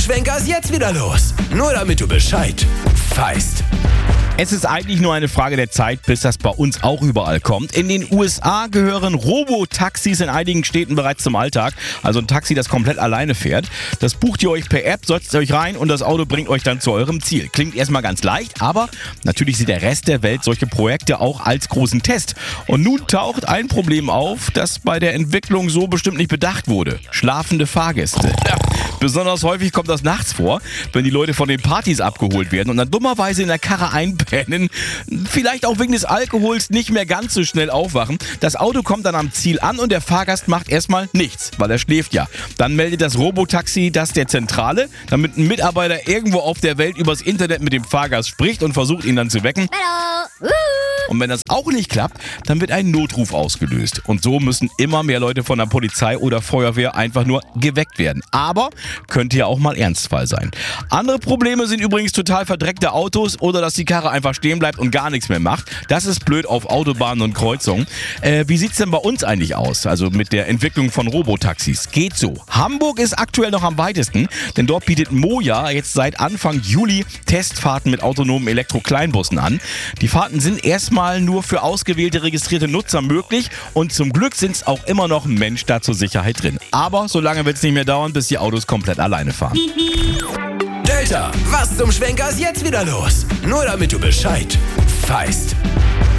Schwenker ist jetzt wieder los. Nur damit du Bescheid weißt. Es ist eigentlich nur eine Frage der Zeit, bis das bei uns auch überall kommt. In den USA gehören Robotaxis in einigen Städten bereits zum Alltag. Also ein Taxi, das komplett alleine fährt. Das bucht ihr euch per App, setzt euch rein und das Auto bringt euch dann zu eurem Ziel. Klingt erstmal ganz leicht, aber natürlich sieht der Rest der Welt solche Projekte auch als großen Test. Und nun taucht ein Problem auf, das bei der Entwicklung so bestimmt nicht bedacht wurde. Schlafende Fahrgäste. Ja, besonders häufig kommt das nachts vor, wenn die Leute von den Partys abgeholt werden und dann dummerweise in der Karre einpennen, vielleicht auch wegen des Alkohols nicht mehr ganz so schnell aufwachen. Das Auto kommt dann am Ziel an und der Fahrgast macht erstmal nichts, weil er schläft ja. Dann meldet das Robotaxi das der Zentrale, damit ein Mitarbeiter irgendwo auf der Welt übers Internet mit dem Fahrgast spricht und versucht, ihn dann zu wecken. Hallo. Und wenn das auch nicht klappt, dann wird ein Notruf ausgelöst. Und so müssen immer mehr Leute von der Polizei oder Feuerwehr einfach nur geweckt werden. Aber könnte ja auch mal Ernstfall sein. Andere Probleme sind übrigens total verdreckte Autos oder dass die Karre einfach stehen bleibt und gar nichts mehr macht. Das ist blöd auf Autobahnen und Kreuzungen. Wie sieht's denn bei uns eigentlich aus? Also mit der Entwicklung von Robotaxis. Geht so. Hamburg ist aktuell noch am weitesten, denn dort bietet Moja jetzt seit Anfang Juli Testfahrten mit autonomen Elektro-Kleinbussen an. Die Fahrten sind erstmal nur für ausgewählte registrierte Nutzer möglich und zum Glück sind es auch immer noch ein Mensch da zur Sicherheit drin. Aber so lange wird es nicht mehr dauern, bis die Autos komplett alleine fahren. Delta, was zum Schwenker ist jetzt wieder los? Nur damit du Bescheid weißt.